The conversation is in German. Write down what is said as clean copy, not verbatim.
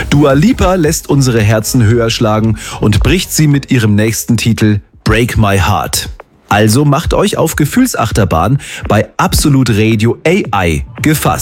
Dua Lipa lässt unsere Herzen höher schlagen und bricht sie mit ihrem nächsten Titel Break My Heart. Also macht euch auf Gefühlsachterbahn bei Absolut Radio AI gefasst.